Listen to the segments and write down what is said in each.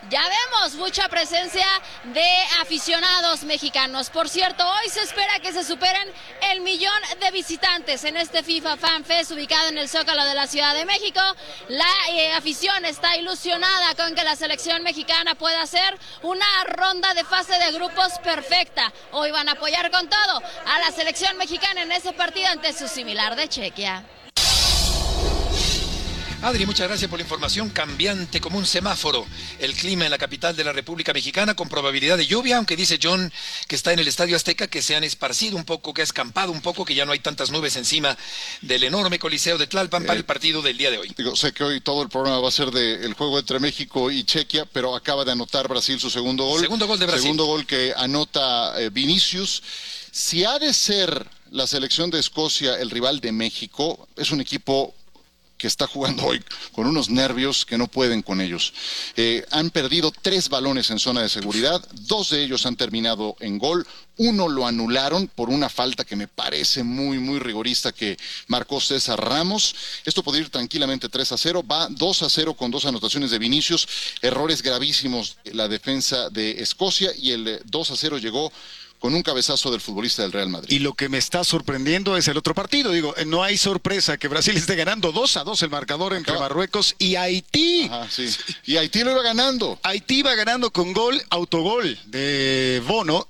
ya vemos mucha presencia de aficionados mexicanos. Por cierto, hoy se espera que se superen el 1,000,000 de visitantes en este FIFA Fan Fest ubicado en el Zócalo de la Ciudad de México. La afición está ilusionada con que la selección mexicana pueda hacer una ronda de fase de grupos perfecta. Hoy van a apoyar con todo a la selección mexicana en ese partido ante su similar de Chequia. Adri, muchas gracias por la información. Cambiante como un semáforo el clima en la capital de la República Mexicana, con probabilidad de lluvia, aunque dice John que está en el Estadio Azteca, que se han esparcido un poco, que ha escampado un poco, que ya no hay tantas nubes encima del enorme Coliseo de Tlalpan para el partido del día de hoy. Sé que hoy todo el programa va a ser del juego entre México y Chequia, pero acaba de anotar Brasil su segundo gol. Segundo gol de Brasil. Segundo gol que anota Vinicius. Si ha de ser la selección de Escocia el rival de México, es un equipo que está jugando hoy con unos nervios que no pueden con ellos. Han perdido 3 balones en zona de seguridad, 2 de ellos han terminado en gol, 1 lo anularon por una falta que me parece muy rigorista que marcó César Ramos. Esto puede ir tranquilamente 3-0, va 2-0 con 2 anotaciones de Vinicius, errores gravísimos la defensa de Escocia, y el 2-0 llegó con un cabezazo del futbolista del Real Madrid. Y lo que me está sorprendiendo es el otro partido. Digo, no hay sorpresa que Brasil esté ganando 2-2 el marcador entre Marruecos y Haití. Ajá, sí. Y Haití lo iba ganando. Haití va ganando con autogol de Bono,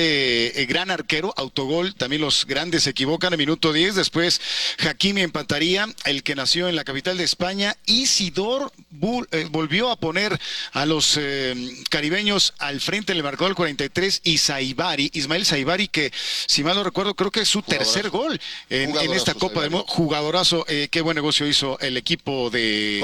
gran arquero, autogol. También los grandes se equivocan en minuto 10. Después Hakimi empataría, el que nació en la capital de España. Isidor volvió a poner a los caribeños al frente en el marcador 43, y Ismael Saibari, que si mal no recuerdo, creo que es su tercer gol en esta Copa del Mundo. Jugadorazo, qué buen negocio hizo el equipo de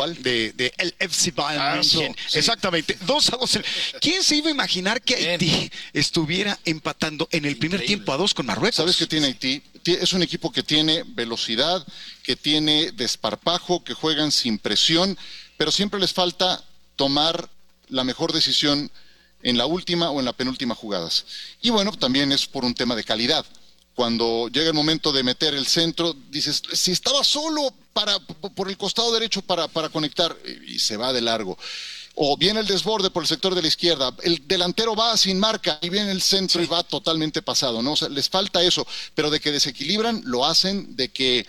el FC Bayern München. Sí. Exactamente, 2-2. ¿Quién se iba a imaginar que Haití estuviera empatando en el primer tiempo a 2 con Marruecos? ¿Sabes qué tiene Haití? Es un equipo que tiene velocidad, que tiene desparpajo, que juegan sin presión, pero siempre les falta tomar la mejor decisión en la última o en la penúltima jugadas. Y bueno, también es por un tema de calidad. Cuando llega el momento de meter el centro, dices, si estaba solo por el costado derecho para conectar, y se va de largo. O viene el desborde por el sector de la izquierda, el delantero va sin marca, y viene el centro y va totalmente pasado, ¿no? O sea, les falta eso, pero de que desequilibran, lo hacen, de que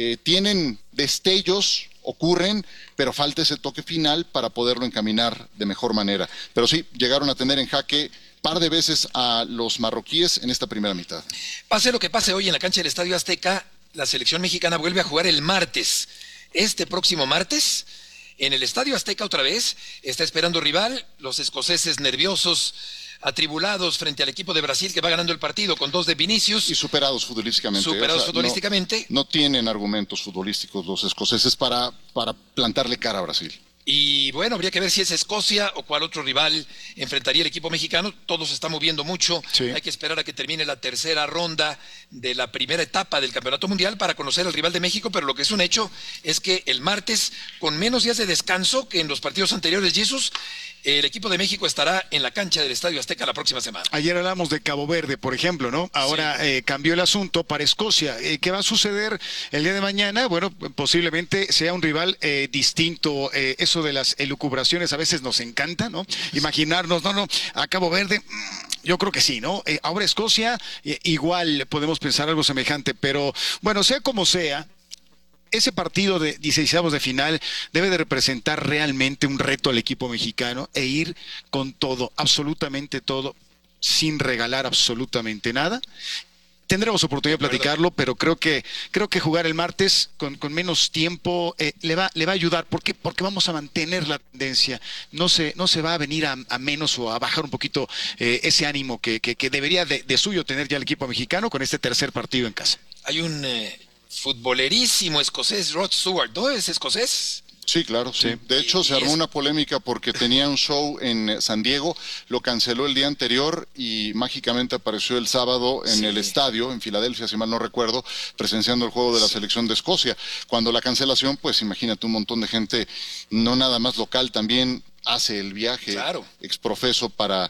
tienen destellos, ocurren, pero falta ese toque final para poderlo encaminar de mejor manera. Pero sí, llegaron a tener en jaque par de veces a los marroquíes en esta primera mitad. Pase lo que pase hoy en la cancha del Estadio Azteca, la selección mexicana vuelve a jugar el martes. Este próximo martes, en el Estadio Azteca otra vez, está esperando rival, los escoceses nerviosos, atribulados frente al equipo de Brasil, que va ganando el partido con 2 de Vinicius. Y superados futbolísticamente. No tienen argumentos futbolísticos los escoceses para plantarle cara a Brasil. Y bueno, habría que ver si es Escocia o cuál otro rival enfrentaría el equipo mexicano. Todo se está moviendo mucho. Sí. Hay que esperar a que termine la tercera ronda de la primera etapa del Campeonato Mundial para conocer al rival de México, pero lo que es un hecho es que el martes, con menos días de descanso que en los partidos anteriores, Jesús, el equipo de México estará en la cancha del Estadio Azteca la próxima semana. Ayer hablamos de Cabo Verde, por ejemplo, ¿no? Ahora sí. Cambió el asunto para Escocia. ¿Qué va a suceder el día de mañana? Bueno, posiblemente sea un rival distinto. Eso de las elucubraciones a veces nos encanta, ¿no? Imaginarnos, a Cabo Verde, yo creo que sí, ¿no? Ahora Escocia, igual podemos pensar algo semejante, pero bueno, sea como sea, ese partido de 16avos de final debe de representar realmente un reto al equipo mexicano e ir con todo, absolutamente todo, sin regalar absolutamente nada. Tendremos oportunidad de platicarlo, pero creo que jugar el martes con menos tiempo le va a ayudar, porque vamos a mantener la tendencia. No se va a venir a menos o a bajar un poquito ese ánimo que debería de suyo tener ya el equipo mexicano con este tercer partido en casa. Hay un futbolerísimo escocés, Rod Stewart, ¿no? ¿Es escocés? Sí, claro, sí. De hecho, se armó una polémica porque tenía un show en San Diego, lo canceló el día anterior y mágicamente apareció el sábado en el estadio, en Filadelfia, si mal no recuerdo, presenciando el juego de la selección de Escocia. Cuando la cancelación, pues imagínate, un montón de gente, no nada más local, también hace el viaje exprofeso para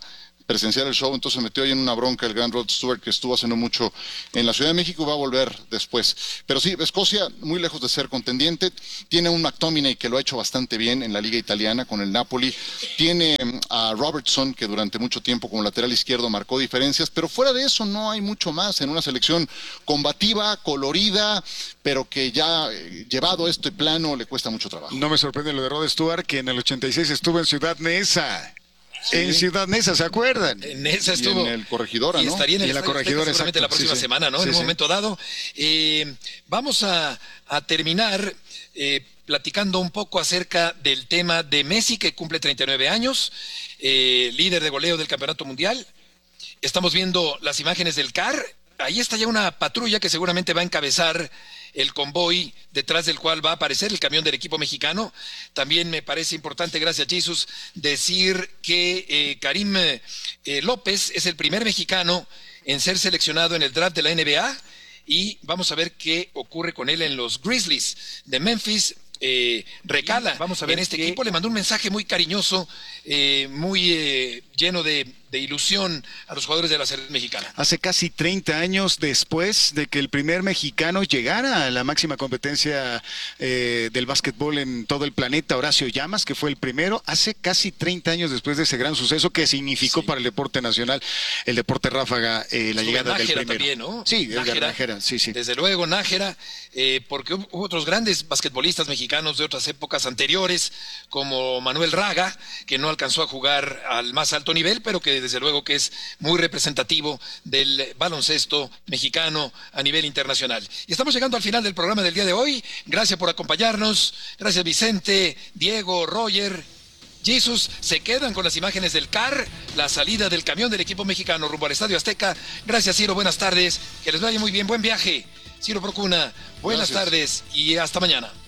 presenciar el show, entonces se metió ahí en una bronca el gran Rod Stewart, que estuvo hace no mucho en la Ciudad de México, va a volver después. Pero sí, Escocia, muy lejos de ser contendiente, tiene un McTominay que lo ha hecho bastante bien en la liga italiana con el Napoli, tiene a Robertson, que durante mucho tiempo como lateral izquierdo marcó diferencias, pero fuera de eso no hay mucho más en una selección combativa, colorida, pero que ya llevado este plano le cuesta mucho trabajo. No me sorprende lo de Rod Stewart, que en el 86 estuvo en Ciudad Neza. Sí. En Ciudad Neza, ¿se acuerdan? En esa estuvo. Y en el Corregidora, ¿no? Y estaría en la Corregidora, seguramente la próxima semana, ¿no? En un momento dado. Vamos a terminar platicando un poco acerca del tema de Messi, que cumple 39 años, líder de goleo del Campeonato Mundial. Estamos viendo las imágenes del CAR. Ahí está ya una patrulla que seguramente va a encabezar el convoy detrás del cual va a aparecer el camión del equipo mexicano. También me parece importante, gracias Jesús, decir que Karim López es el primer mexicano en ser seleccionado en el draft de la NBA y vamos a ver qué ocurre con él en los Grizzlies de Memphis. Recala, vamos a ver, en este equipo le mandó un mensaje muy cariñoso, muy lleno de ilusión a los jugadores de la selección mexicana. Hace casi 30 años después de que el primer mexicano llegara a la máxima competencia del básquetbol en todo el planeta, Horacio Llamas, que fue el primero, hace casi 30 años después de ese gran suceso que significó para el deporte nacional, el deporte ráfaga, la llegada del primero. También, ¿no? Sí, Nájera, sí. Desde luego, Nájera, porque hubo otros grandes basquetbolistas mexicanos de otras épocas anteriores, como Manuel Raga, que no alcanzó a jugar al más alto nivel, pero que desde luego que es muy representativo del baloncesto mexicano a nivel internacional. Y estamos llegando al final del programa del día de hoy. Gracias por acompañarnos. Gracias Vicente, Diego, Roger, Jesús. Se quedan con las imágenes del CAR, la salida del camión del equipo mexicano rumbo al Estadio Azteca. Gracias Ciro, buenas tardes. Que les vaya muy bien, buen viaje. Ciro Procuna, buenas tardes y hasta mañana.